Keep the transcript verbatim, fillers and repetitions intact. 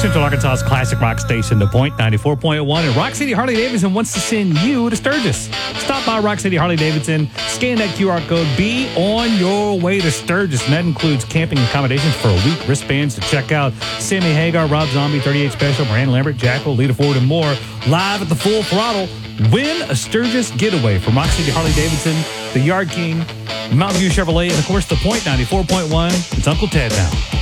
Central Arkansas's classic rock station, The Point, ninety-four point one. And Rock City Harley-Davidson wants to send you to Sturgis. Stop by Rock City Harley-Davidson, scan that Q R code, be on your way to Sturgis. And that includes camping accommodations for a week, wristbands to check out, Sammy Hagar, Rob Zombie, thirty-eight Special, Miranda Lambert, Jackal, Lita Ford, and more. Live at the Full Throttle. Win a Sturgis getaway from Rock City Harley-Davidson, the Yard King, Mountain View Chevrolet, and of course, The Point, ninety-four point one. It's Uncle Ted now.